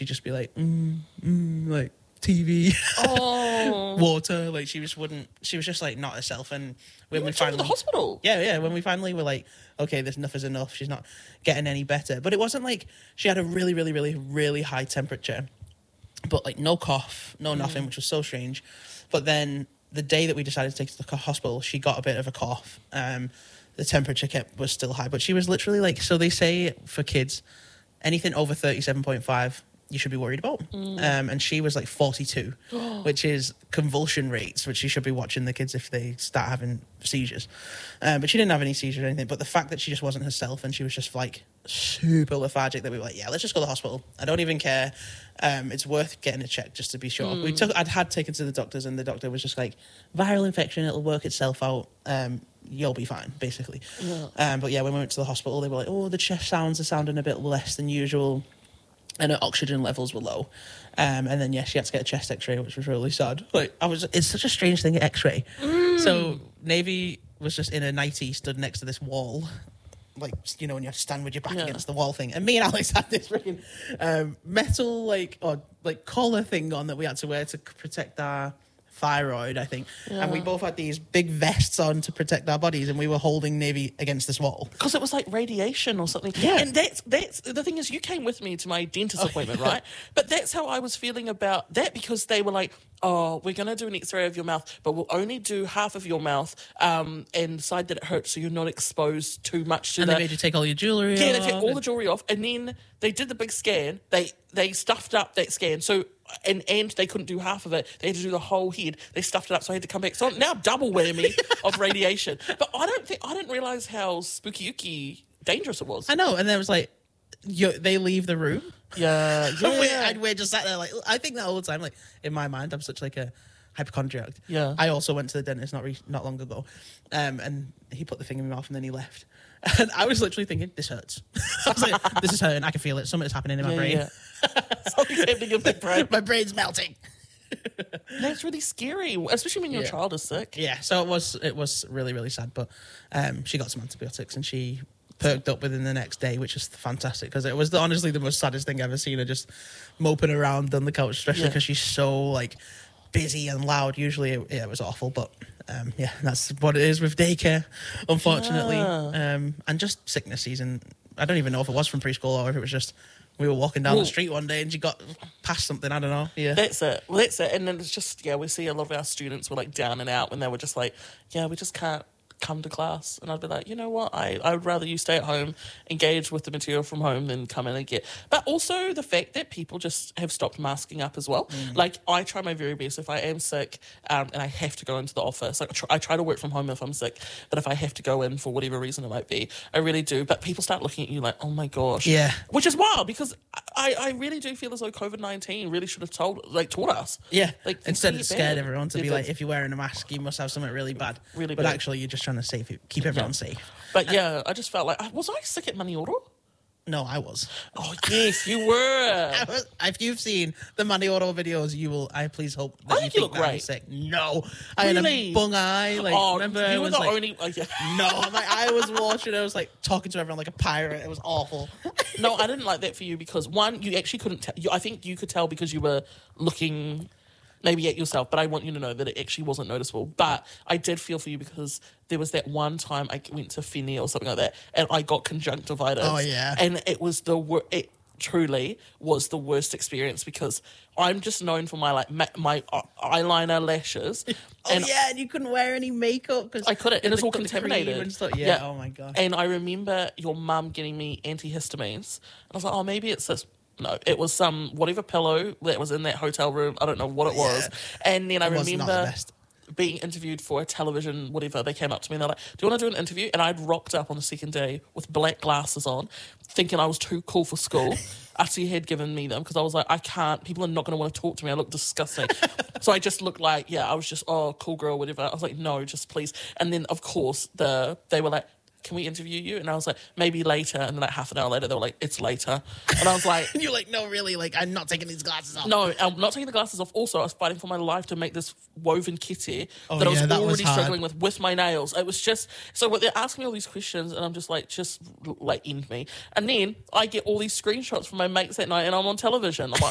she'd just be like, like TV, Oh. water. Like she was just like not herself. And when we went finally to the hospital. Yeah. When we finally were like, okay, this enough is enough. She's not getting any better. But it wasn't like she had a really, really, really, really high temperature, but like no cough, no nothing, which was so strange. But then the day that we decided to take her to the hospital, she got a bit of a cough. The temperature was still high, but she was literally like, so they say for kids, anything over 37.5, you should be worried about. And she was like 42, which is convulsion rates, which you should be watching the kids if they start having seizures. But she didn't have any seizures or anything, but the fact that she just wasn't herself and she was just like super lethargic, that we were like, yeah, let's just go to the hospital. I don't even care. It's worth getting a check just to be sure. I'd had taken to the doctors, and the doctor was just like, viral infection, it'll work itself out. You'll be fine, basically. Yeah. But yeah, when we went to the hospital, they were like, oh, the chest sounds are sounding a bit less than usual, and her oxygen levels were low. And then she had to get a chest X-ray, which was really sad. It's such a strange thing, X-ray. So Navy was just in a nightie, stood next to this wall, like, you know, when you have to stand with your back against the wall thing. And me and Alex had this freaking metal collar thing on that we had to wear to protect our thyroid, I think. And we both had these big vests on to protect our bodies, and we were holding Navy against this wall. Because it was like radiation or something. Yeah. And that's the thing is, you came with me to my dentist appointment, right? But that's how I was feeling about that, because they were like, oh, we're going to do an X-ray of your mouth, but we'll only do half of your mouth and side that it hurts, so you're not exposed too much to And they made you take all your jewellery off. Yeah, they take all the jewellery off, and then they did the big scan. They stuffed up that scan, so and they couldn't do half of it. They had to do the whole head. They stuffed it up, so I had to come back. So now double whammy of radiation. But I didn't realise how spooky dangerous it was. I know, and then it was like, they leave the room. Yeah. And we're just sat there like, I think that all the time. Like, in my mind, I'm such like a hypochondriac. Yeah. I also went to the dentist not long ago, and he put the thing in my mouth and then he left. And I was literally thinking, this hurts. I was like, this is hurting. I can feel it. Something's happening in my brain. Yeah. Something's happening in my brain. My brain's melting. That's really scary, especially when your child is sick. Yeah, so it was really, really sad. But she got some antibiotics and she perked up within the next day, which is fantastic, because it was honestly the most saddest thing I've ever seen her just moping around on the couch, especially because she's so like busy and loud. Usually it was awful, but that's what it is with daycare, unfortunately. And just sickness season. I don't even know if it was from preschool or if it was just we were walking down the street one day and she got past something. I don't know. Yeah, that's it. Well, that's it. And then it's just we see a lot of our students were like down and out when they were just like, we just can't come to class. And I'd be like, you know what, I would rather you stay at home, engage with the material from home, than come in and get. But also the fact that people just have stopped masking up as well. Like, I try my very best if I am sick and I have to go into the office. Like, I try to work from home if I'm sick, but if I have to go in for whatever reason it might be, I really do. But people start looking at you like, oh my gosh. Yeah. Which is wild, because I really do feel as though COVID-19 really should have taught us. Yeah. Like, instead it scared everyone to be like, like, if you're wearing a mask, you must have something really bad. Really but bad. actually, you're just trying to keep everyone safe. But yeah, I just felt like, was I sick at Manioro? No, I was. Oh, yes, you were. If you've seen the Manioro videos, you will. I please hope that you look that I'm great. sick. No, I had Really? a bung eye. Like, remember, you I were was the like, only. no, I was watching. I was like talking to everyone like a pirate. It was awful. No, I didn't like that for you because, one, you actually couldn't tell. I think you could tell because you were looking maybe at yourself, but I want you to know that it actually wasn't noticeable. But I did feel for you because there was that one time I went to Fini or something like that, and I got conjunctivitis. Oh, yeah. And it was it truly was the worst experience, because I'm just known for my my eyeliner, lashes. And you couldn't wear any makeup because I couldn't. It was all contaminated. And stuff. Yeah. Oh my god. And I remember your mum getting me antihistamines. I was like, oh, maybe it's this. No, it was some whatever pillow that was in that hotel room. I don't know what it was. And then I remember being interviewed for a television, whatever. They came up to me and they're like, do you want to do an interview? And I'd rocked up on the second day with black glasses on, thinking I was too cool for school. Utty had given me them because I was like, I can't. People are not going to want to talk to me. I look disgusting. So I just looked like, I was just, cool girl, whatever. I was like, no, just please. And then, of course, they were like, can we interview you? And I was like, maybe later. And then like half an hour later, they were like, it's later. And I was like... and you're like, no, really? Like, I'm not taking these glasses off. No, I'm not taking the glasses off. Also, I was fighting for my life to make this woven kitty that I was already struggling with my nails. It was just... So they're asking me all these questions and I'm just like, end me. And then I get all these screenshots from my mates that night and I'm on television. I'm like,